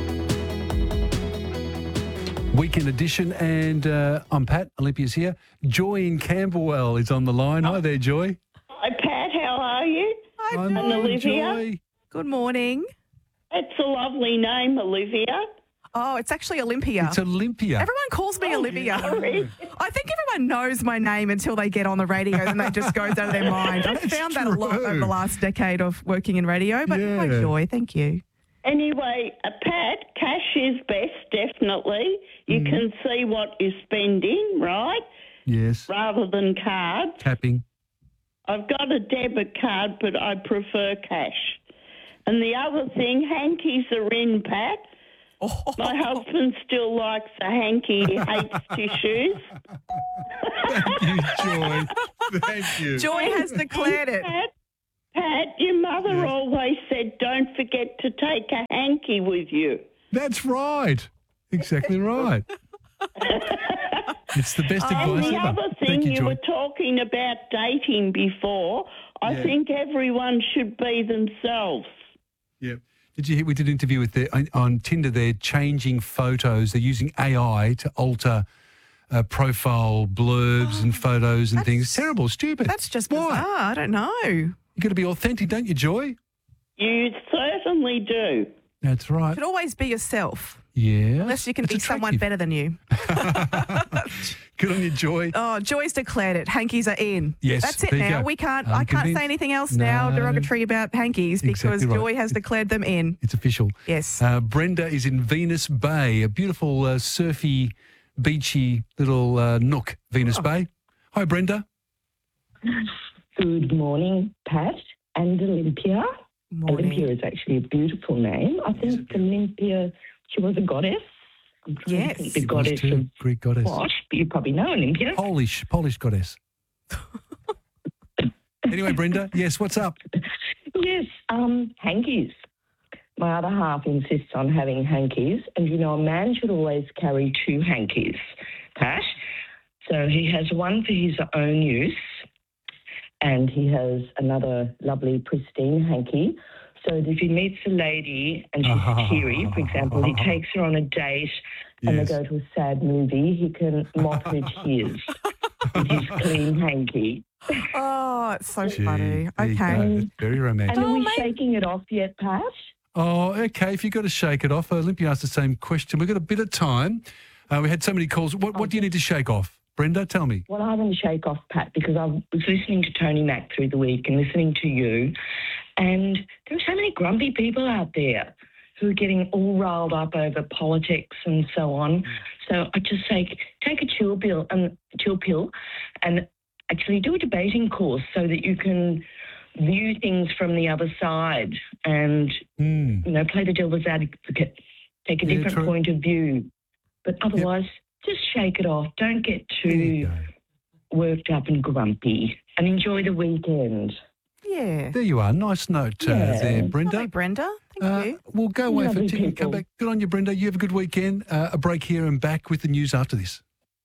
Speaker 2: Weekend edition, and uh, I'm Pat. Olympia's here. Joy in Camberwell is on the line. Hi there, Joy.
Speaker 23: Hi, Pat. How are you?
Speaker 1: Hi,
Speaker 23: and Olivia.
Speaker 2: Joy.
Speaker 1: Good morning.
Speaker 23: It's a lovely name, Olivia.
Speaker 1: Oh, it's actually Olympia.
Speaker 2: It's Olympia.
Speaker 1: Everyone calls me
Speaker 23: Oh,
Speaker 1: Olivia.
Speaker 23: sorry.
Speaker 1: I think everyone knows my name until they get on the radio and they just goes out of their mind. I've
Speaker 2: That's
Speaker 1: found that a lot
Speaker 2: true.
Speaker 1: over the last decade of working in radio, but
Speaker 2: Yeah.
Speaker 1: hi, Joy. Thank you.
Speaker 4: Anyway, uh, Pat, cash is best, definitely. You
Speaker 2: Mm.
Speaker 4: can see what you're spending, right?
Speaker 2: Yes.
Speaker 4: Rather than cards.
Speaker 2: Tapping.
Speaker 4: I've got a debit card, but I prefer cash. And the other thing, hankies are in, Pat. My husband still likes a hanky. He hates tissues.
Speaker 2: Thank you, Joy. Thank you.
Speaker 1: Joy has declared it.
Speaker 4: Pat, Pat, your mother
Speaker 2: Yes.
Speaker 4: always said, don't forget to take a hanky with you.
Speaker 2: That's right. Exactly right. It's the best
Speaker 4: And
Speaker 2: advice
Speaker 4: the
Speaker 2: ever.
Speaker 4: other thing,
Speaker 2: Thank you,
Speaker 4: you
Speaker 2: Joy.
Speaker 4: were talking about dating before. I
Speaker 2: Yeah.
Speaker 4: think everyone should be themselves.
Speaker 2: Yeah. Did you hear, we did an interview with the, on, on Tinder, they're changing photos. They're using A I to alter uh, profile blurbs and photos and things. Terrible, stupid.
Speaker 1: That's just
Speaker 2: Why?
Speaker 1: bizarre. I don't know.
Speaker 2: You got to be authentic, don't you, Joy?
Speaker 4: You certainly do.
Speaker 2: That's right.
Speaker 1: You should always be yourself.
Speaker 2: Yeah.
Speaker 1: Unless you can
Speaker 2: It's
Speaker 1: be someone
Speaker 2: attractive.
Speaker 1: better than you.
Speaker 2: Good on you, Joy.
Speaker 1: Oh, Joy's declared it. Hankies are in.
Speaker 2: Yes,
Speaker 1: That's it
Speaker 2: there you
Speaker 1: now.
Speaker 2: go.
Speaker 1: We can't.
Speaker 2: I'm
Speaker 1: I can't
Speaker 2: convinced.
Speaker 1: say anything else now
Speaker 2: No.
Speaker 1: derogatory about hankies because
Speaker 2: Exactly right.
Speaker 1: Joy has declared them in.
Speaker 2: It's official.
Speaker 1: Yes.
Speaker 2: Uh, Brenda is in Venus Bay, a beautiful uh, surfy, beachy little uh, nook, Venus
Speaker 1: Oh.
Speaker 2: Bay. Hi, Brenda.
Speaker 7: Good morning, Pat and Olympia.
Speaker 1: Morning.
Speaker 7: Olympia is actually a beautiful name. I think Olympia, she was a goddess. I'm trying
Speaker 1: Yes.
Speaker 7: to think the
Speaker 2: She was
Speaker 7: goddess
Speaker 2: too.
Speaker 7: of
Speaker 2: Greek goddess.
Speaker 7: what? You probably know Olympia.
Speaker 2: Polish, Polish goddess. Anyway, Brenda, yes, what's up?
Speaker 7: Yes, um, hankies. My other half insists on having hankies, and you know, a man should always carry two hankies, Pat. So he has one for his own use, and he has another lovely, pristine hanky. So that if he meets a lady and she's teary, for example, he takes her on a date and
Speaker 2: Yes.
Speaker 7: they go to a sad movie, he can mop her tears with his clean hanky.
Speaker 1: Oh, it's so
Speaker 2: Gee,
Speaker 1: funny.
Speaker 2: there you go.
Speaker 1: Okay.
Speaker 2: That's very romantic.
Speaker 7: And are we shaking it off yet, Pat?
Speaker 2: Oh, okay. If you've got to shake it off, Olympia asked the same question. We've got a bit of time. Uh, we had so many calls. What, what do you need to shake off? Brenda, tell me.
Speaker 7: Well, I want to shake off, Pat, because I was listening to Tony Mack through the week and listening to you, and there are so many grumpy people out there who are getting all riled up over politics and so on. So I just say, take a chill pill and chill pill, and actually do a debating course so that you can view things from the other side and
Speaker 2: Mm.
Speaker 7: you know play the devil's advocate, take a
Speaker 2: Yeah,
Speaker 7: different
Speaker 2: true.
Speaker 7: point of view. But otherwise, just shake it off. Don't get too worked up and grumpy, and enjoy the weekend.
Speaker 1: Yeah.
Speaker 2: There you are. Nice note uh,
Speaker 7: Yeah.
Speaker 2: there, Brenda.
Speaker 1: Lovely, Brenda. Thank
Speaker 2: Uh,
Speaker 1: you.
Speaker 2: we'll go away for a
Speaker 7: Lovely
Speaker 2: ticket and come
Speaker 7: people.
Speaker 2: back. Good on you, Brenda. You have a good weekend. Uh, a break here and back with the news after this.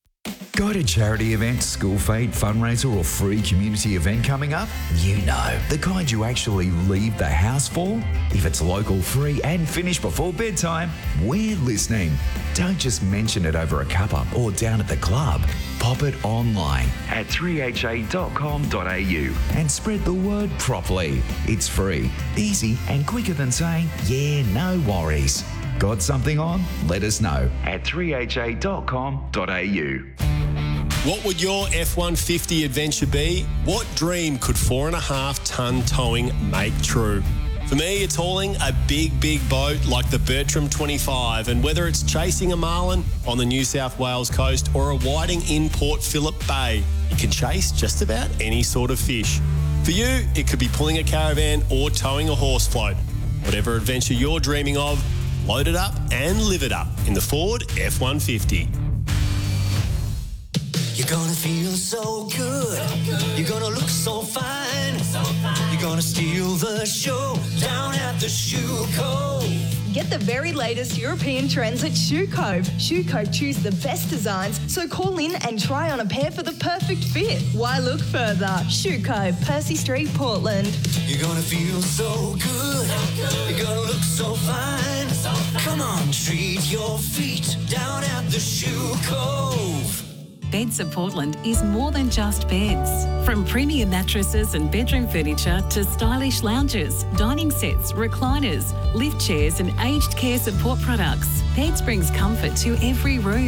Speaker 11: Got a charity event, school fete, fundraiser, or free community event coming up? You know, the kind you actually leave the house for? If it's local, free, and finished before bedtime, we're listening. Don't just mention it over a cuppa or down at the club. Pop it online at three h a dot com dot a u and spread the word properly. It's free, easy, and quicker than saying, yeah, no worries. Got something on? Let us know at three h a dot com dot a u.
Speaker 14: What would your F one fifty adventure be? What dream could four and a half tonne towing make true? For me, it's hauling a big, big boat like the Bertram twenty-five, and whether it's chasing a marlin on the New South Wales coast or a whiting in Port Phillip Bay, you can chase just about any sort of fish. For you, it could be pulling a caravan or towing a horse float. Whatever adventure you're dreaming of, load it up and live it up in the Ford F one fifty.
Speaker 15: You're gonna feel so good. You're gonna look so fine. You're gonna steal the show down at the Shoe Cove.
Speaker 17: Get the very latest European trends at Shoe Cove. Shoe Cove choose the best designs, so call in and try on a pair for the perfect fit. Why look further? Shoe Cove, Percy Street, Portland.
Speaker 15: You're gonna feel so good. You're gonna look so fine. Come on, treat your feet down at the Shoe Cove.
Speaker 18: Beds of Portland is more than just beds. From premium mattresses and bedroom furniture to stylish lounges, dining sets, recliners, lift chairs and aged care support products, Beds brings comfort to every room.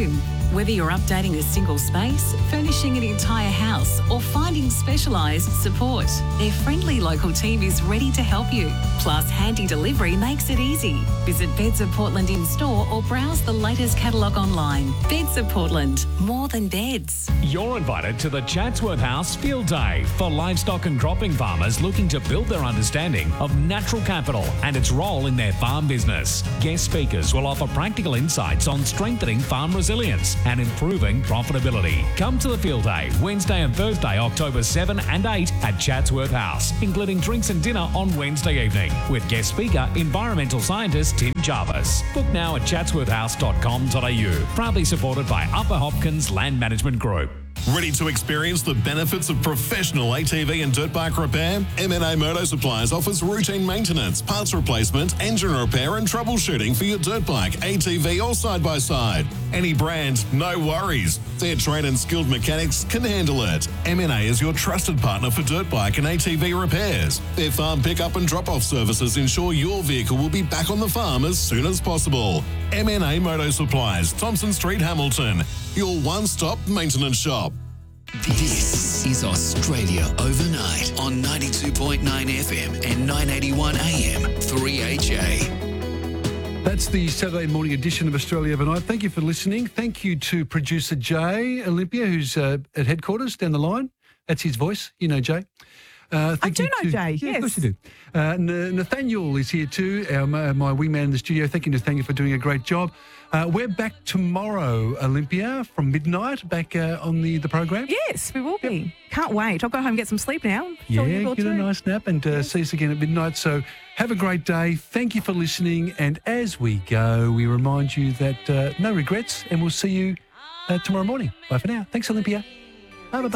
Speaker 18: Whether you're updating a single space, furnishing an entire house, or finding specialised support, their friendly local team is ready to help you. Plus, handy delivery makes it easy. Visit Beds of Portland in store or browse the latest catalogue online. Beds of Portland, more than beds.
Speaker 8: You're invited to the Chatsworth House Field Day for livestock and cropping farmers looking to build their understanding of natural capital and its role in their farm business. Guest speakers will offer practical insights on strengthening farm resilience and improving profitability. Come to the Field Day Wednesday and Thursday, October seventh and eighth at Chatsworth House, including drinks and dinner on Wednesday evening with guest speaker, environmental scientist Tim Jarvis. Book now at chatsworth house dot com dot a u. Proudly supported by Upper Hopkins Land Management Group.
Speaker 5: Ready to experience the benefits of professional A T V and dirt bike repair? M N A Motor Supplies offers routine maintenance, parts replacement, engine repair and troubleshooting for your dirt bike, A T V or side-by-side. Any brand, no worries. Their trained and skilled mechanics can handle it. M N A is your trusted partner for dirt bike and A T V repairs. Their farm pickup and drop-off services ensure your vehicle will be back on the farm as soon as possible. M N A Motor Supplies, Thompson Street, Hamilton. Your one-stop maintenance shop.
Speaker 13: This is Australia Overnight on ninety-two point nine F M and nine eighty-one A M three H A.
Speaker 2: That's the Saturday morning edition of Australia Overnight. Thank you for listening. Thank you to producer Jay Olympia, who's uh, at headquarters down the line. That's his voice. You know Jay. Uh,
Speaker 1: I do know
Speaker 2: to,
Speaker 1: Jay,
Speaker 2: yeah,
Speaker 1: yes.
Speaker 2: Of course you do. Uh, N- Nathaniel is here too, our, my, my wingman in the studio. Thank you, Nathaniel, for doing a great job. Uh, we're back tomorrow, Olympia, from midnight, back uh, on the, the program.
Speaker 1: Yes, we will be. Can't wait. I'll go home and get some sleep now. Sure you
Speaker 2: Yeah,
Speaker 1: will
Speaker 2: get
Speaker 1: too.
Speaker 2: a nice nap and uh, see us again at midnight. So have a great day. Thank you for listening. And as we go, we remind you that uh, no regrets, and we'll see you uh, tomorrow morning. Bye for now. Thanks, Olympia.